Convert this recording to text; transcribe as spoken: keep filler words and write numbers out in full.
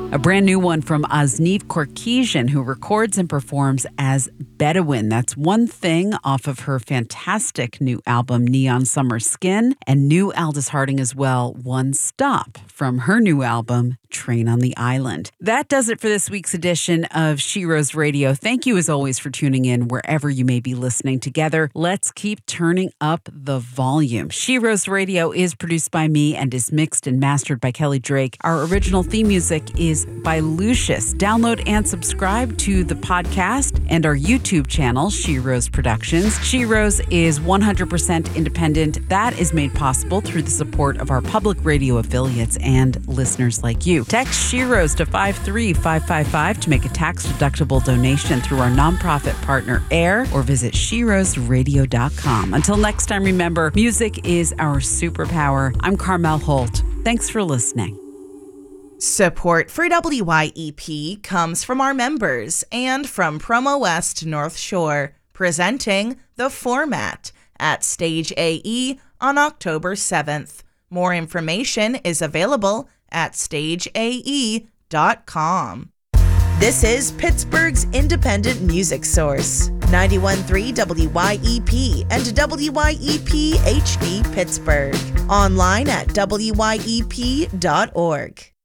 A brand new one from Asneef Korkesian, who records and performs as Bedouin. That's One Thing off of her fantastic new album, Neon Summer Skin, and new Aldous Harding as well, One Stop, from her new album, Train on the Island. That does it for this week's edition of She Rose Radio. Thank you as always for tuning in wherever you may be listening. Together, let's keep turning up the volume. She Rose Radio is produced by me and is mixed and mastered by Kelly Drake. Our original theme music is by Lucius. Download and subscribe to the podcast and our YouTube channel, She Rose Productions. She Rose is one hundred percent independent. That is made possible through the support of our public radio affiliates and listeners like you. Text She Rose to five three five five five to make a tax-deductible donation through our nonprofit partner AIR, or visit she rose radio dot com. Until next time, remember, music is our superpower. I'm Carmel Holt. Thanks for listening. Support for W Y E P comes from our members and from Promo West North Shore, presenting The Format at Stage A E on October seventh. More information is available at stage a e dot com. This is Pittsburgh's independent music source, ninety-one point three W Y E P and W Y E P H D Pittsburgh. Online at W Y E P dot org.